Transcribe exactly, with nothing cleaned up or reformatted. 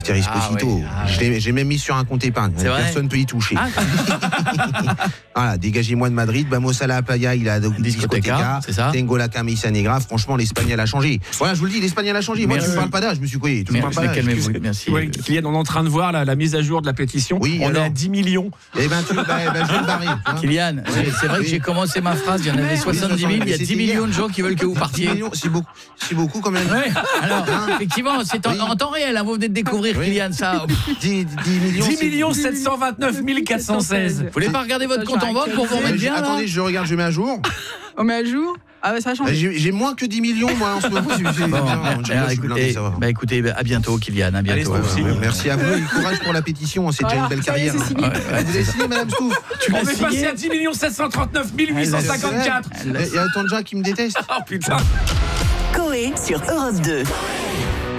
Thierry Esposito. Ah ouais, ah ouais. Je l'ai- J'ai même mis sur un compte épargne. C'est vrai Personne ne peut y toucher. Ah, Voilà, dégagez-moi de Madrid. Vamos a la playa, il a Discoteca, c'est ça. Tengo la camisa negra. Franchement, l'Espagnol a changé. Voilà, je vous le dis, l'Espagnol a changé. Moi, Merci. je ne parle pas d'âge, je me suis quoi. Je parle pas Merci, d'âge. calmez-vous. Merci. Ouais, Kylian, on est en train de voir la, la mise à jour de la pétition. Oui, on alors est à dix millions. Eh ben, tu, bah, bah, je vais me barrer. tu vois. Kylian, c'est- c'est vrai que Oui. j'ai commencé ma phrase, il y en avait soixante-dix mille, il y a dix millions de gens qui veulent que vous dix partiez. millions, c'est beaucoup, c'est beaucoup quand même. Ouais, alors, effectivement, c'est en, Oui. en temps réel, hein, vous venez de découvrir, Oui. Kylian, ça. dix, dix millions. dix c'est- millions sept cent vingt-neuf mille quatre cent seize. Vous voulez pas regarder votre compte en banque pour vous Eh, remettre j'ai- bien, là Attendez, je regarde, je mets à jour. On met à jour. Ah ouais, ça a Eh, changé. J'ai j'ai moins que dix millions, moi, en ce moment. C'est- c'est- Bon, bien, alors, je- je suis blindé, écoutez, ça va. bah, écoutez, bah, à bientôt, Kylian, à bientôt. Allez, Ouais, Stouff, ouais, signe. merci à vous et courage pour la pétition, c'est déjà Voilà, une belle ça y est, carrière. c'est signé. hein. Vous avez signé, Madame Stouff? Tu On l'as est passé signé à dix millions sept cent trente-neuf mille huit cent cinquante-quatre. Il y a autant de gens qui me détestent. Oh putain. Coé sur Europe deux.